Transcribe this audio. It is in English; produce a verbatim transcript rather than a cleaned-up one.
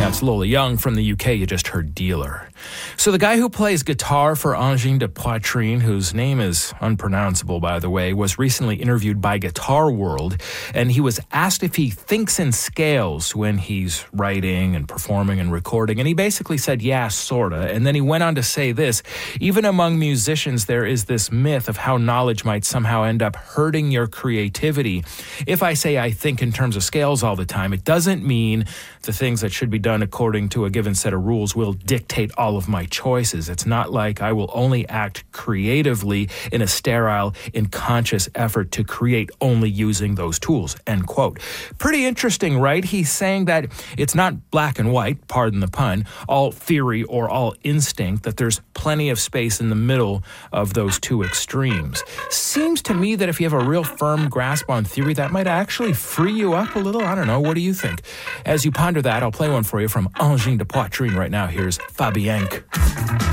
That's Lola Young from the U K. You just heard Dealer. So the guy who plays guitar for Angine de Poitrine, whose name is unpronounceable, by the way, was recently interviewed by Guitar World, and he was asked if he thinks in scales when he's writing and performing and recording, and he basically said, yeah, sorta. And then he went on to say this: even among musicians, there is this myth of how knowledge might somehow end up hurting your creativity. If I say I think in terms of scales all the time, it doesn't mean the things that should be done according to a given set of rules will dictate all of my choices. It's not like I will only act creatively in a sterile, unconscious effort to create only using those tools, end quote. Pretty interesting, right? He's saying that it's not black and white, pardon the pun, all theory or all instinct, that there's plenty of space in the middle of those two extremes. Seems to me that if you have a real firm grasp on theory, that might actually free you up a little. I don't know. What do you think? As you ponder that, I'll play one for you from Angine de Poitrine right now. Here's Fabienne.